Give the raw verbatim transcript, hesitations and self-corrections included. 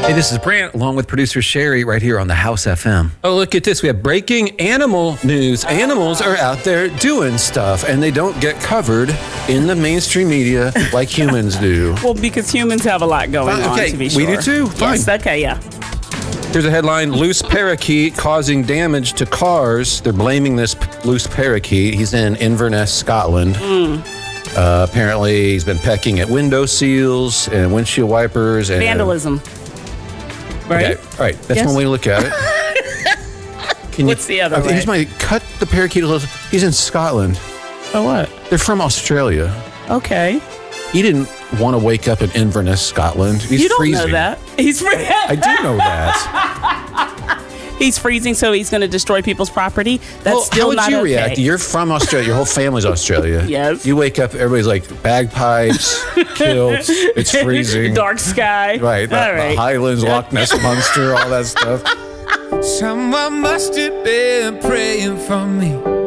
Hey, this is Brant, along with producer Sherry, right here on the House F M. Oh, look at this. We have breaking animal news. Animals are out there doing stuff, and they don't get covered in the mainstream media like humans do. Well, because humans have a lot going Fine, on, okay, to be sure. we do too. Fine. Yes, okay, yeah. Here's a headline: loose parakeet causing damage to cars. They're blaming this p- loose parakeet. He's in Inverness, Scotland. Mm. Uh, apparently, he's been pecking at window seals and windshield wipers. And, Vandalism. Right? Okay, all right, that's Yes. one way to look at it. Can What's the other uh, way? Here's my cut the parakeet a little. He's in Scotland. Oh, what? They're from Australia. Okay. He didn't want to wake up in Inverness, Scotland. He's You don't freezing. know that. He's free- I do know that. He's freezing, so he's going to destroy people's property. That's Well, still how would not you okay. react? You're from Australia. Your whole family's Australia. Yes. You wake up, everybody's like bagpipes, kilts. It's freezing. Dark sky. Right. The, All right. the Highlands, Loch Ness Monster, all that stuff. Someone must have been praying for me.